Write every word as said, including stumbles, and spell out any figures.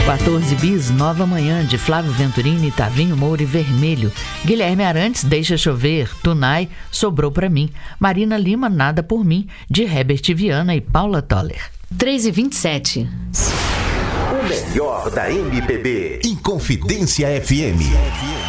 quatorze bis, Nova Manhã, de Flávio Venturini, Tavinho Moura e Vermelho. Guilherme Arantes, Deixa Chover. Tunai, Sobrou Pra Mim. Marina Lima, Nada Por Mim, de Herbert Viana e Paula Toller. três e vinte e sete. O melhor da M P B. Inconfidência F M.